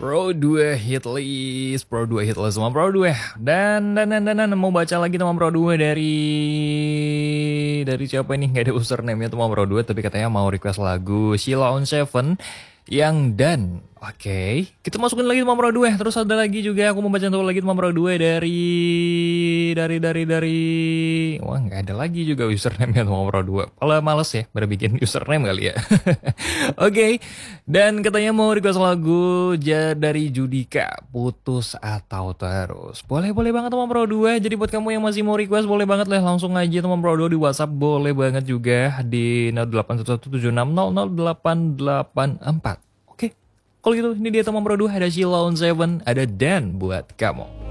Pro 2 hit list, Pro 2 hit list sama Pro 2. Dan mau baca lagi teman Pro 2 dari siapa ini? Gak ada username-nya teman Pro 2 tapi katanya mau request lagu Sheila on Seven yang dan. Oke, kita masukin lagi teman Pro 2. Terus ada lagi juga aku mau baca satu lagi teman Pro 2 dari wah nggak ada lagi juga username-nya teman Pro 2. Kalau males ya pada bikin username kali ya. Oke, dan katanya mau request lagu dari Judika, Putus Atau Terus. Boleh banget teman Pro 2. Jadi buat kamu yang masih mau request boleh banget lah langsung aja teman Pro 2 di WhatsApp, boleh banget juga di 0811760884. Oke. Kalau gitu ini dia teman Pro 2, ada Sheila on Seven, ada Dan buat kamu.